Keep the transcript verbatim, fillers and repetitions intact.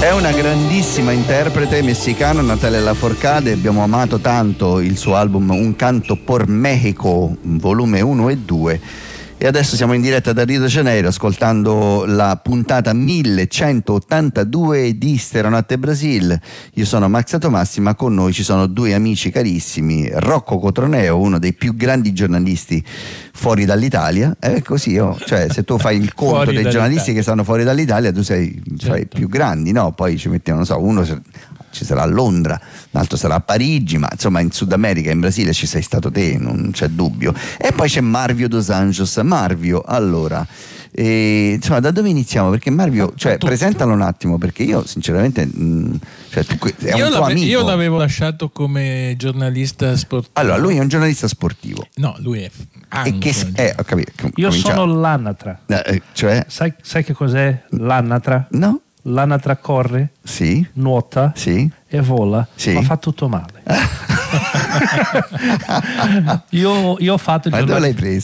È una grandissima interprete messicana, Natalia Lafourcade. Abbiamo amato tanto il suo album Un canto por México, volume uno e due. E adesso siamo in diretta da Rio de Janeiro ascoltando la puntata millecentottantadue di Stereonotte Brasil. Io sono Max Tomassi, ma con noi ci sono due amici carissimi, Rocco Cotroneo, uno dei più grandi giornalisti fuori dall'Italia. È così, oh. Cioè, se tu fai il conto dei giornalisti che stanno fuori dall'Italia, tu sei certo. fra i più grandi, no? Poi ci mettiamo, non so, uno ci sarà a Londra, l'altro sarà a Parigi, ma insomma in Sud America, in Brasile ci sei stato te, non c'è dubbio. E poi c'è Marvio dos Anjos. Marvio, allora, e, insomma, da dove iniziamo? Perché Marvio, cioè, presentalo un attimo, perché io sinceramente, mh, cioè, tu, è io, un tuo l'ave- amico. io l'avevo lasciato come giornalista sportivo. Allora, lui è un giornalista sportivo. No, lui è anche E che è, ho capito, Io cominciamo. sono l'anatra. Eh, cioè? Sai, sai che cos'è l'anatra? No? L'anatra corre, Sì. nuota Sì. e vola, Sì. ma fa tutto male. io, io ho fatto il Ma dove giornalista. l'hai preso?